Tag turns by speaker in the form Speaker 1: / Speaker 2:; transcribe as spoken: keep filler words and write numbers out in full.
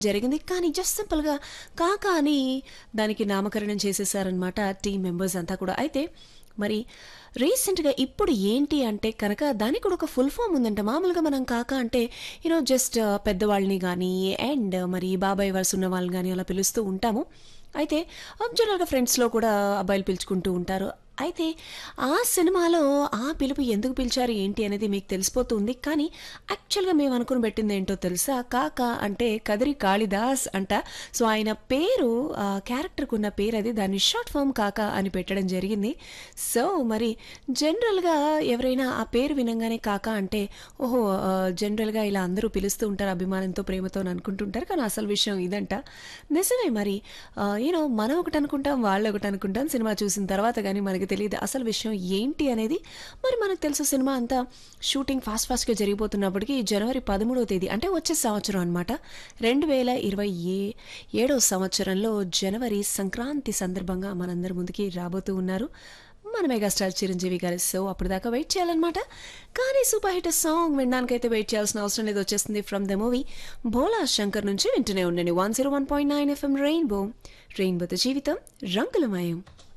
Speaker 1: జరిగింది. కానీ జస్ట్ సింపుల్‌గా 'కాకా' అని దానికి నామకరణం చేసేసారనమాట టీమ్ మెంబర్స్ అంతా కూడా. అయితే మరి రీసెంట్‌గా ఇప్పుడు ఏంటి అంటే కనుక దానికి కూడా ఒక ఫుల్ ఫార్మ్ ఉందంట. మామూలుగా మనం 'కాకా' అంటే యూ నో జస్ట్ పెద్దవాళ్ళని గానీ అండ్ మరి బాబాయ్ వరుస ఉన్న వాళ్ళని గానీ అలా పిలుస్తూ ఉంటాము. అయితే జనరల్‌గా ఫ్రెండ్స్‌లో కూడా అబ్బాయిలు పిలుచుకుంటూ ఉంటారు. అయితే ఆ సినిమాలో ఆ పిలుపు ఎందుకు పిలిచారు ఏంటి అనేది మీకు తెలిసిపోతుంది. కానీ యాక్చువల్‌గా మేము అనుకుని పెట్టిందేంటో తెలుసా? 'కాకా' అంటే కదిరి కాళిదాస్ అంట. సో, ఆయన పేరు ఆహ్, క్యారెక్టర్‌కున్న పేరది. దాన్ని షార్ట్ ఫార్మ్ 'కాకా' అని పెట్టడం జరిగింది. సో, మరి జనరల్‌గా ఎవరైనా ఆ పేరు వినంగానే 'కాకా' అంటే ఓహో! ఆహ్, జనరల్‌గా ఇలా అందరూ పిలుస్తూ ఉంటారు అభిమానంతో, ప్రేమతో అని అనుకుంటుంటారు. కానీ అసలు విషయం ఇదంట. నిజమే మరి. ఆహ్, యూ నో మనం ఒకటనుకుంటాం, వాళ్ళొకటనుకుంటాం. సినిమా చూసిన తర్వాత గానీ మనకి తెలీదు అసలు విషయం ఏంటి అనేది. మరి మనకు తెలుసు సినిమా అంతా షూటింగ్ ఫాస్ట్ ఫాస్ట్‌గా జరిగిపోతున్నప్పటికీ జనవరి పదమూడవ తేదీ అంటే వచ్చే సంవత్సరం అనమాట. రెండు వేల ఇరవై ఏ ఏడో సంవత్సరంలో జనవరి సంక్రాంతి సందర్భంగా మనందరి ముందుకి రాబోతూ ఉన్నారు మన మెగాస్టార్ చిరంజీవి గారు. సో, అప్పటిదాకా వెయిట్ చేయాలన్నమాట. కానీ సూపర్ హిట్ సాంగ్ వినడానికైతే వెయిట్ చేయాల్సిన అవసరం లేదు. వచ్చేస్తుంది from the movie 'Bhola Shankar' నుంచి వింటూనే ఉండండి. One zero one point nine FM rainbow రెయిన్బోతో జీవితం రంగులమయం.